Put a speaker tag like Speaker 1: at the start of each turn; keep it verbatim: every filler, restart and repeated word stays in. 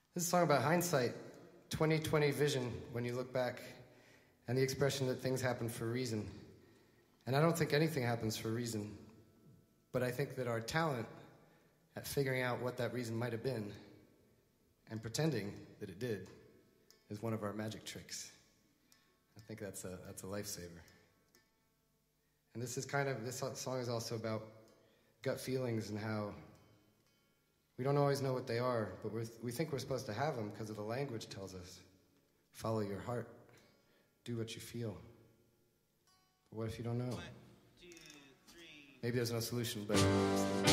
Speaker 1: This is a song about hindsight, twenty twenty vision when you look back, and the expression that things happen for a reason. And I don't think anything happens for a reason, but I think that our talent at figuring out what that reason might have been and pretending that it did is one of our magic tricks. I think that's a, that's a lifesaver. And this is kind of, this song is also about gut feelings and how we don't always know what they are, but we're, we think we're supposed to have them because of the language tells us. Follow your heart. Do what you feel. But what if you don't know?
Speaker 2: One, two, three.
Speaker 1: Maybe there's no solution, but...